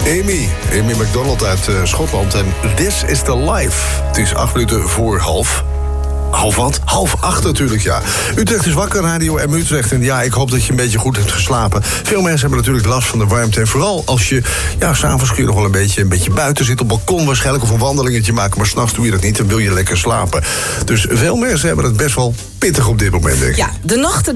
Amy McDonald uit Schotland. En This is the Life. Het is 8 minuten voor half. Half wat? 7:30 natuurlijk, ja. Utrecht is wakker, Radio M Utrecht. En ja, ik hoop dat je een beetje goed hebt geslapen. Veel mensen hebben natuurlijk last van de warmte. En vooral als je, ja, s'avonds kun je nog wel een beetje buiten zitten. Op balkon waarschijnlijk, of een wandelingetje maken. Maar s'nachts doe je dat niet, dan wil je lekker slapen. Dus veel mensen hebben het best wel pittig op dit moment, denk ik. Ja, de nachten